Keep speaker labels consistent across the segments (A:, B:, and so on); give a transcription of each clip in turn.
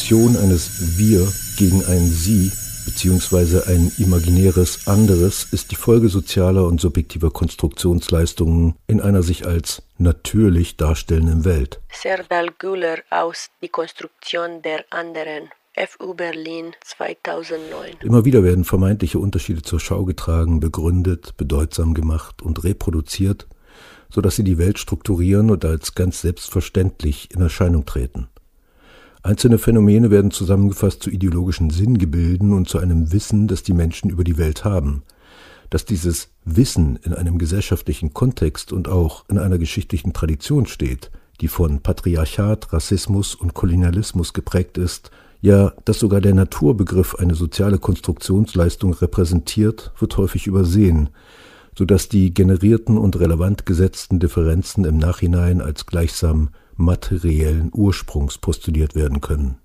A: Position eines Wir gegen ein Sie beziehungsweise ein imaginäres anderes ist die Folge sozialer und subjektiver Konstruktionsleistungen in einer sich als natürlich darstellenden Welt.
B: Serdal Güler aus Die Konstruktion der anderen, FU Berlin 2009.
A: Immer wieder werden vermeintliche Unterschiede zur Schau getragen, begründet, bedeutsam gemacht und reproduziert, sodass sie die Welt strukturieren und als ganz selbstverständlich in Erscheinung treten. Einzelne Phänomene werden zusammengefasst zu ideologischen Sinngebilden und zu einem Wissen, das die Menschen über die Welt haben. Dass dieses Wissen in einem gesellschaftlichen Kontext und auch in einer geschichtlichen Tradition steht, die von Patriarchat, Rassismus und Kolonialismus geprägt ist, ja, dass sogar der Naturbegriff eine soziale Konstruktionsleistung repräsentiert, wird häufig übersehen, sodass die generierten und relevant gesetzten Differenzen im Nachhinein als gleichsam materiellen Ursprungs postuliert werden können.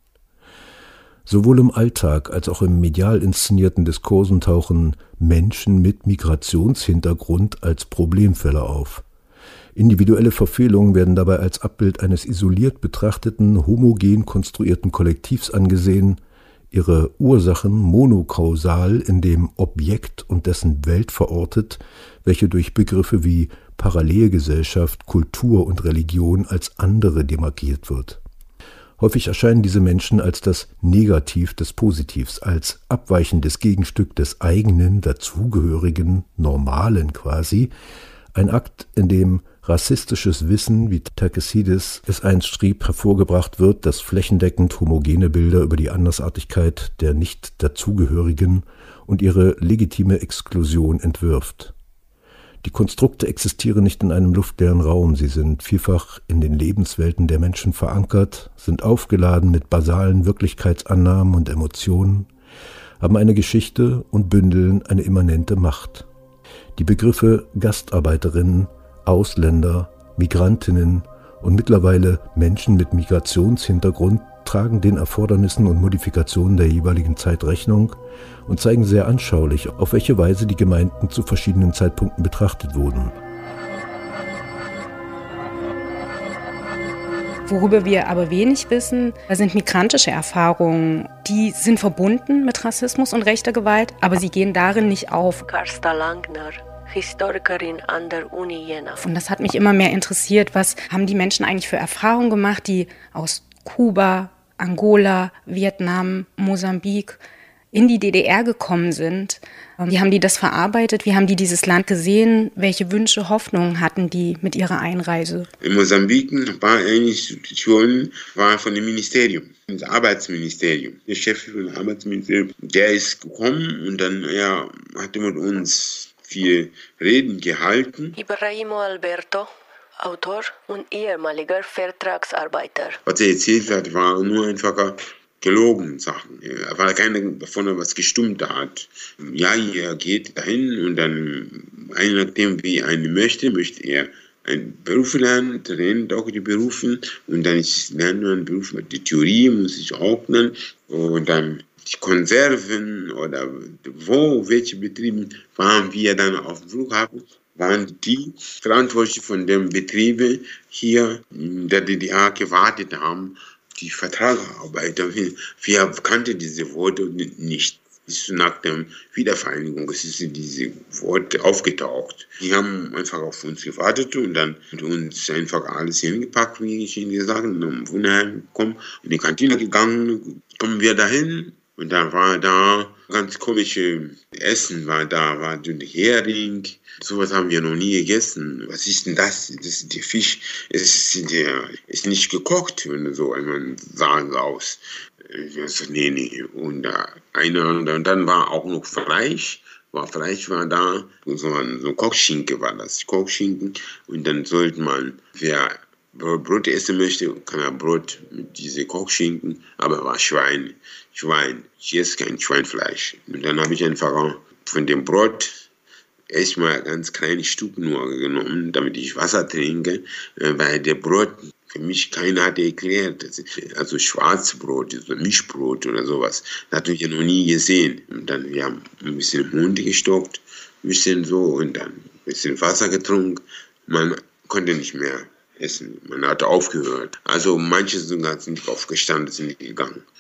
A: Sowohl im Alltag als auch im medial inszenierten Diskursen tauchen Menschen mit Migrationshintergrund als Problemfälle auf. Individuelle Verfehlungen werden dabei als Abbild eines isoliert betrachteten, homogen konstruierten Kollektivs angesehen, ihre Ursachen monokausal in dem Objekt und dessen Welt verortet, welche durch Begriffe wie Parallelgesellschaft, Kultur und Religion als andere demarkiert wird. Häufig erscheinen diese Menschen als das Negativ des Positivs, als abweichendes Gegenstück des eigenen, dazugehörigen, Normalen quasi, ein Akt, in dem rassistisches Wissen, wie Terkessidis es einst schrieb, hervorgebracht wird, das flächendeckend homogene Bilder über die Andersartigkeit der Nicht-Dazugehörigen und ihre legitime Exklusion entwirft. Die Konstrukte existieren nicht in einem luftleeren Raum, sie sind vielfach in den Lebenswelten der Menschen verankert, sind aufgeladen mit basalen Wirklichkeitsannahmen und Emotionen, haben eine Geschichte und bündeln eine immanente Macht. Die Begriffe Gastarbeiterinnen, Ausländer, Migrantinnen und mittlerweile Menschen mit Migrationshintergrund tragen den Erfordernissen und Modifikationen der jeweiligen Zeit Rechnung und zeigen sehr anschaulich, auf welche Weise die Gemeinden zu verschiedenen Zeitpunkten betrachtet wurden.
C: Worüber wir aber wenig wissen, sind migrantische Erfahrungen. Die sind verbunden mit Rassismus und rechter Gewalt, aber sie gehen darin nicht auf.
B: Karsta Langner, Historikerin an der Uni Jena.
C: Und das hat mich immer mehr interessiert, was haben die Menschen eigentlich für Erfahrungen gemacht, die aus Kuba, Angola, Vietnam, Mosambik in die DDR gekommen sind. Wie haben die das verarbeitet? Wie haben die dieses Land gesehen? Welche Wünsche, Hoffnungen hatten die mit ihrer Einreise?
D: In Mosambik war eine Institution von dem Ministerium, das Arbeitsministerium. Der Chef vom Arbeitsministerium, der ist gekommen und dann hat er mit uns 4 Reden gehalten.
B: Ibrahimo Alberto, Autor und ehemaliger Vertragsarbeiter.
D: Was er erzählt hat, war nur einfacher gelogen Sachen. Er war keiner davon, was gestimmt hat. Ja, er geht dahin und dann, je nachdem wie einer möchte er einen Beruf lernen, lernt auch die Berufe und dann lernt man einen Beruf mit der Theorie, muss ich auch lernen und dann die Konserven oder welche Betriebe waren wir dann auf dem Flughafen, waren die Verantwortlichen von den Betrieben hier in der DDR gewartet haben, die Vertragsarbeiter. Wir kannten diese Worte nicht. Nach der Wiedervereinigung ist diese Worte aufgetaucht. Die haben einfach auf uns gewartet und dann mit uns einfach alles hingepackt, wie ich Ihnen gesagt habe, und dann Wohnheim gekommen, in die Kantine gegangen, kommen wir dahin. Und da war da ganz komische Essen, war Hering. Sowas haben wir noch nie gegessen. Was ist denn das? Das ist der Fisch. Es ist nicht gekocht, wenn so man sagen aus. Nee. Und dann war auch noch Fleisch. Fleisch war da. So Kochschinken war das. Kochschinken. Und dann sollte man, wer Brot essen möchte, kann er Brot mit diese Kochschinken, aber war Schwein. Ich esse kein Schweinfleisch. Und dann habe ich einfach von dem Brot erstmal ganz kleine Stück nur genommen, damit ich Wasser trinke, weil der Brot für mich keiner hatte erklärt. Also Schwarzbrot, so Mischbrot oder sowas. Das hatte ich ja noch nie gesehen. Und dann wir haben ein bisschen im Mund gestockt, ein bisschen so und dann ein bisschen Wasser getrunken. Man konnte nicht mehr essen. Man hatte aufgehört. Also manche sind nicht aufgestanden, sind nicht gegangen.